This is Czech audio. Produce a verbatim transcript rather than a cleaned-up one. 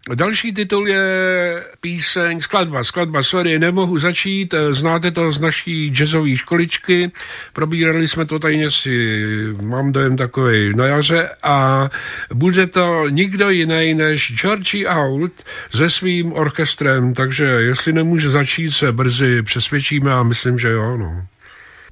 Další titul je píseň, skladba, skladba, sorry, nemohu začít, znáte to z naší jazzové školičky, probírali jsme to tady si, mám dojem takovej na jaře a bude to nikdo jiný než Georgie Auld se svým orchestrem, takže jestli nemůže začít, se brzy přesvědčíme a myslím, že jo, no.